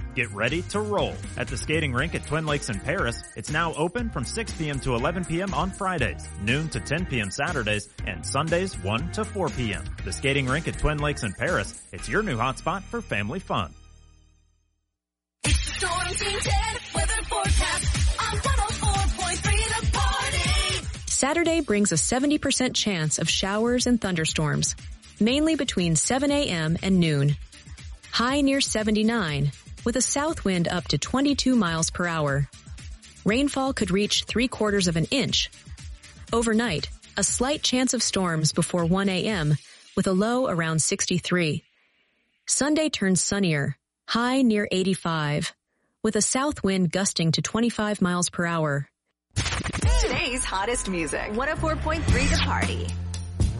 Get ready to roll. At the skating rink at Twin Lakes in Paris, it's now open from 6 p.m. to 11 p.m. on Fridays, noon to 10 p.m. Saturdays, and Sundays 1 to 4 p.m. The skating rink at Twin Lakes in Paris, it's your new hotspot for family fun. It's the Storm Team 10 weather forecast on 104.3 The Party. Saturday brings a 70% chance of showers and thunderstorms, mainly between 7 a.m. and noon. High near 79, with a south wind up to 22 miles per hour. Rainfall could reach 3/4 of an inch. Overnight, a slight chance of storms before 1 a.m., with a low around 63. Sunday turns sunnier, high near 85, with a south wind gusting to 25 miles per hour. Today's hottest music, 104.3 The Party.